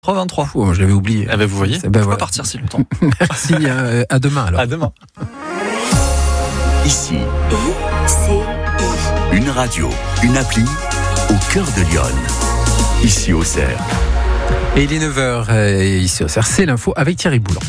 3,23. Oh, je l'avais oublié. Ah ben vous voyez, ben je voilà. peux partir si longtemps. Merci, à demain alors. À demain. Ici, une radio, une appli au cœur de Lyon. Ici au Cerf. Et il est 9h ici au Cerf, c'est l'info avec Thierry Boulan.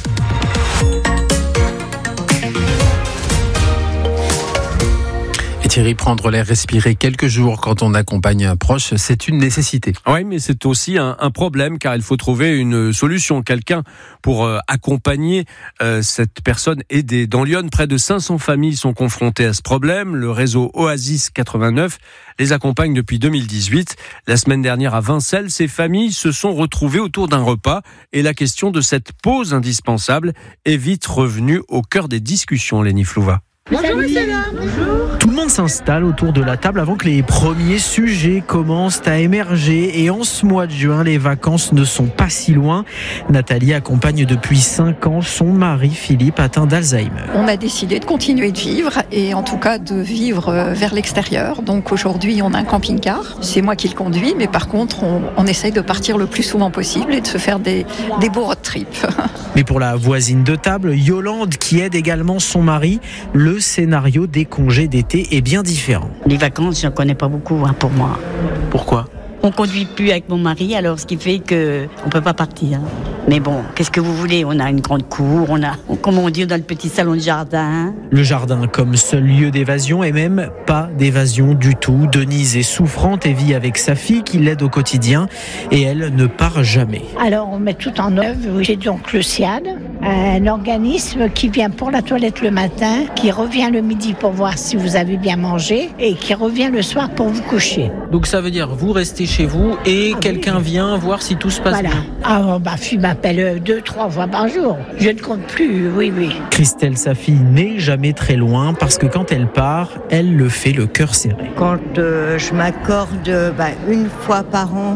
Thierry, prendre l'air, respirer quelques jours quand on accompagne un proche, c'est une nécessité. Oui, mais c'est aussi un problème car il faut trouver une solution, quelqu'un pour accompagner cette personne aidée. Dans Lyon, près de 500 familles sont confrontées à ce problème. Le réseau Oasis 89 les accompagne depuis 2018. La semaine dernière à Vincelles, ces familles se sont retrouvées autour d'un repas et la question de cette pause indispensable est vite revenue au cœur des discussions, Lénie Flouva. Bonjour monsieur là. Bonjour. Tout le monde s'installe autour de la table avant que les premiers sujets commencent à émerger. Et en ce mois de juin, les vacances ne sont pas si loin. Nathalie accompagne depuis 5 ans son mari Philippe atteint d'Alzheimer. On a décidé de continuer de vivre et en tout cas de vivre vers l'extérieur. Donc aujourd'hui, on a un camping-car. C'est moi qui le conduis, mais par contre, on essaye de partir le plus souvent possible et de se faire des beaux road trips. Mais pour la voisine de table, Yolande, qui aide également son mari, le scénario des congés d'été est bien différent. Les vacances, je ne connais pas beaucoup pour moi. Pourquoi ? On ne conduit plus avec mon mari, alors ce qui fait qu'on ne peut pas partir. Mais bon, qu'est-ce que vous voulez ? On a une grande cour, comme on dit, dans le petit salon de jardin. Le jardin comme seul lieu d'évasion et même pas d'évasion du tout. Denise est souffrante et vit avec sa fille qui l'aide au quotidien et elle ne part jamais. Alors on met tout en œuvre. J'ai donc le SIAD, un organisme qui vient pour la toilette le matin, qui revient le midi pour voir si vous avez bien mangé et qui revient le soir pour vous coucher. Donc ça veut dire vous restez chez vous et quelqu'un vient voir si tout se passe bien. Ma fille m'appelle 2-3 fois par jour. Je ne compte plus, oui. Christelle, sa fille, n'est jamais très loin parce que quand elle part, elle le fait le cœur serré. Quand je m'accorde une fois par an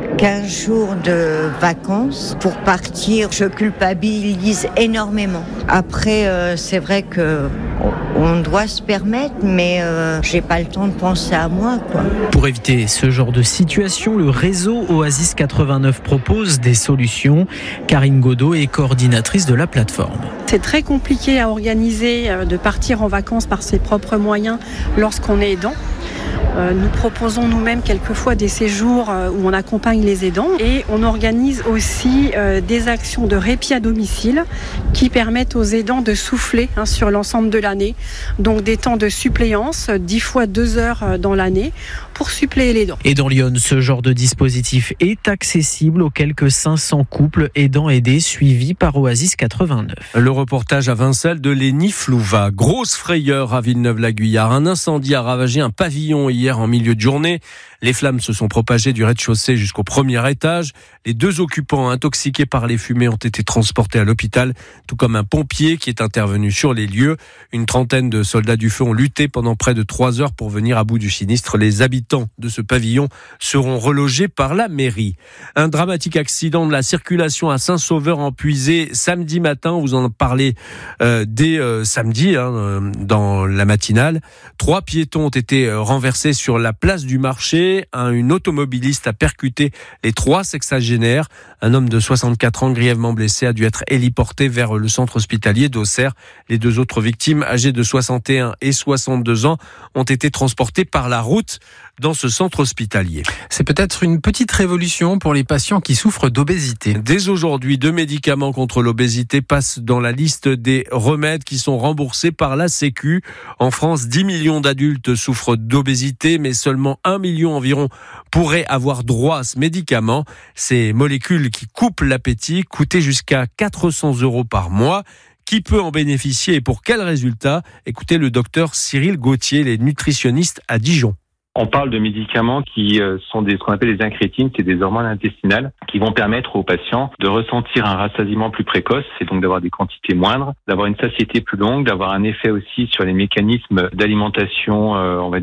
15 jours de vacances pour partir, je culpabilise énormément. Après, c'est vrai que on doit se permettre, mais j'ai pas le temps de penser à moi, quoi. Pour éviter ce genre de situation, le réseau Oasis 89 propose des solutions. Karine Godot est coordinatrice de la plateforme. C'est très compliqué à organiser de partir en vacances par ses propres moyens lorsqu'on est aidant. Nous proposons nous-mêmes quelquefois des séjours où on accompagne les aidants et on organise aussi des actions de répit à domicile qui permettent aux aidants de souffler sur l'ensemble de l'année. Donc des temps de suppléance, 10 fois 2 heures dans l'année pour suppléer l'aidant. Et dans Lyon, ce genre de dispositif est accessible aux quelques 500 couples aidants aidés suivis par Oasis 89. Le reportage à Vincelles de Lénie Flouva. Grosse frayeur à Villeneuve-la-Guyard. Un incendie a ravagé un pavillon hier en milieu de journée. Les flammes se sont propagées du rez-de-chaussée jusqu'au premier étage. Les 2 occupants intoxiqués par les fumées ont été transportés à l'hôpital, tout comme un pompier qui est intervenu sur les lieux. Une trentaine de soldats du feu ont lutté pendant près de 3 heures pour venir à bout du sinistre. Les habitants de ce pavillon seront relogés par la mairie. Un dramatique accident de la circulation à Saint-Sauveur-en-Puisé samedi matin. Vous en parlez dès samedi dans la matinale. 3 piétons ont été renversés sur la place du marché. Une automobiliste a percuté les 3 sexagénaires. Un homme de 64 ans grièvement blessé a dû être héliporté vers le centre hospitalier d'Auxerre. Les 2 autres victimes, âgées de 61 et 62 ans, ont été transportées par la route dans ce centre hospitalier. C'est peut-être une petite révolution pour les patients qui souffrent d'obésité. Dès aujourd'hui, 2 médicaments contre l'obésité passent dans la liste des remèdes qui sont remboursés par la Sécu. En France, 10 millions d'adultes souffrent d'obésité, mais seulement 1 million environ pourraient avoir droit à ce médicament. Ces molécules qui coupent l'appétit coûtaient jusqu'à 400 € par mois. Qui peut en bénéficier et pour quels résultats ? Écoutez le docteur Cyril Gauthier, les nutritionnistes à Dijon. On parle de médicaments qui sont ce qu'on appelle des incrétines, c'est des hormones intestinales qui vont permettre aux patients de ressentir un rassasiement plus précoce, et donc d'avoir des quantités moindres, d'avoir une satiété plus longue, d'avoir un effet aussi sur les mécanismes d'alimentation,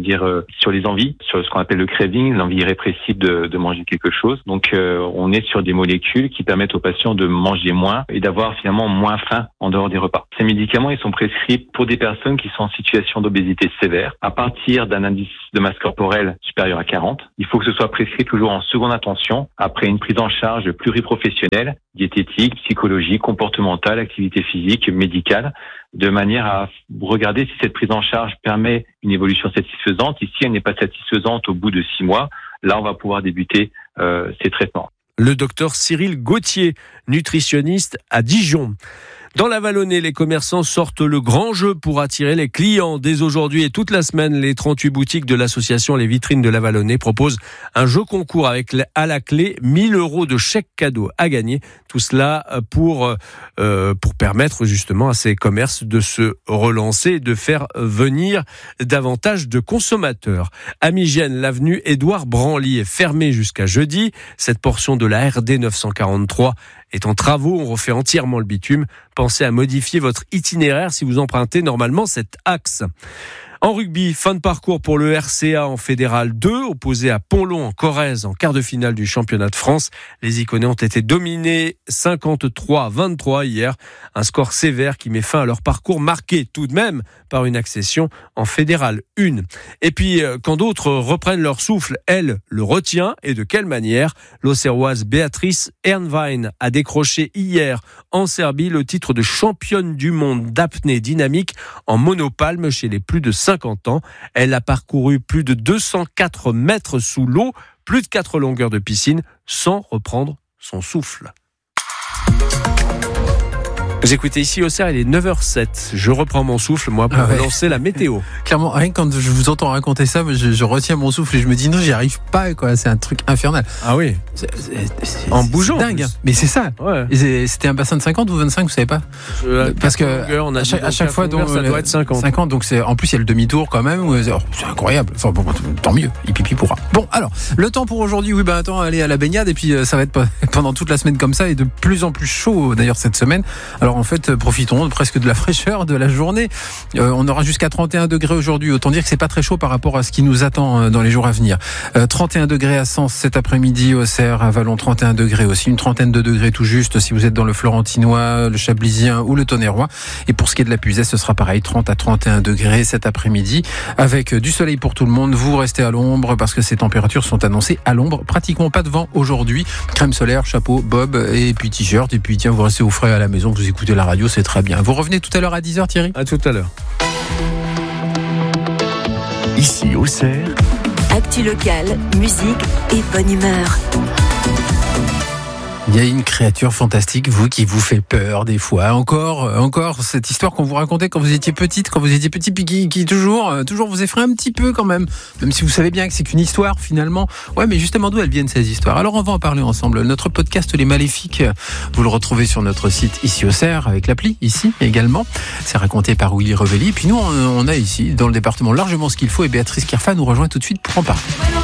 sur les envies, sur ce qu'on appelle le craving, l'envie irrépressible de manger quelque chose. Donc on est sur des molécules qui permettent aux patients de manger moins et d'avoir finalement moins faim en dehors des repas. Ces médicaments, ils sont prescrits pour des personnes qui sont en situation d'obésité sévère, à partir d'un indice de masse corporelle corporelle supérieure à 40. Il faut que ce soit prescrit toujours en seconde intention, après une prise en charge pluriprofessionnelle, diététique, psychologique, comportementale, activité physique, médicale, de manière à regarder si cette prise en charge permet une évolution satisfaisante. Et si elle n'est pas satisfaisante au bout de 6 mois, là, on va pouvoir débuter ces traitements. Le docteur Cyril Gauthier, nutritionniste à Dijon. Dans la Vallonnée, les commerçants sortent le grand jeu pour attirer les clients. Dès aujourd'hui et toute la semaine, les 38 boutiques de l'association Les Vitrines de la Vallonnée proposent un jeu concours avec à la clé 1 000 € de chèques cadeaux à gagner. Tout cela pour permettre justement à ces commerces de se relancer et de faire venir davantage de consommateurs. À Migienne, l'avenue Édouard Branly est fermée jusqu'à jeudi. Cette portion de la RD 943 est en travaux, on refait entièrement le bitume. Pensez à modifier votre itinéraire si vous empruntez normalement cet axe. En rugby, fin de parcours pour le RCA en Fédéral 2, opposé à Pont-Long en Corrèze en quart de finale du championnat de France. Les Iconais ont été dominés 53-23 hier. Un score sévère qui met fin à leur parcours marqué tout de même par une accession en Fédéral 1. Et puis, quand d'autres reprennent leur souffle, elle le retient. Et de quelle manière ? L'Auxerroise Béatrice Ernwein a décroché hier en Serbie le titre de championne du monde d'apnée dynamique en monopalme chez les plus de 50 ans. Elle a parcouru plus de 204 mètres sous l'eau, plus de 4 longueurs de piscine, sans reprendre son souffle. Vous écoutez ici au CER, il est 9h07. Je reprends mon souffle, moi, pour lancer la météo. Clairement, rien que quand je vous entends raconter ça, je retiens mon souffle et je me dis non, j'y arrive pas, quoi. C'est un truc infernal. Ah oui. En bougeant. C'est dingue. Mais c'est ça. Ouais. C'était un bassin de 50 ou 25, vous savez pas? Parce que à chaque fois, donc, ça doit être 50. 50, donc en plus, il y a le demi-tour quand même. C'est incroyable. Enfin, bon, tant mieux. Hippie pourra. Bon, alors, le temps pour aujourd'hui, oui, attends, aller à la baignade et puis ça va être pendant toute la semaine comme ça et de plus en plus chaud d'ailleurs cette semaine. Alors en fait, profitons presque de la fraîcheur de la journée. On aura jusqu'à 31 degrés aujourd'hui. Autant dire que c'est pas très chaud par rapport à ce qui nous attend dans les jours à venir. 31 degrés à Sens cet après-midi, au Cerf, à Vallon 31 degrés aussi. Une trentaine de degrés tout juste si vous êtes dans le Florentinois, le Chablisien ou le Tonnerrois. Et pour ce qui est de la Puisaye, ce sera pareil, 30 à 31 degrés cet après-midi avec du soleil pour tout le monde. Vous restez à l'ombre parce que ces températures sont annoncées à l'ombre. Pratiquement pas de vent aujourd'hui. Crème solaire, chapeau, bob et puis t-shirt. Et puis tiens, vous restez au frais à la maison, vous écoutez la radio, c'est très bien. Vous revenez tout à l'heure à 10h, Thierry ? À tout à l'heure. Ici au CER, actu locale, musique et bonne humeur. Il y a une créature fantastique, vous, qui vous fait peur des fois. Encore cette histoire qu'on vous racontait quand vous étiez petite, puis qui toujours vous effraie un petit peu quand même si vous savez bien que c'est qu'une histoire finalement. Ouais, mais justement d'où elles viennent ces histoires. Alors on va en parler ensemble. Notre podcast Les Maléfiques, vous le retrouvez sur notre site ici au CER avec l'appli ici également. C'est raconté par Willy Revelli. Puis nous on a ici dans le département largement ce qu'il faut et Béatrice Kirfa nous rejoint tout de suite pour en parler.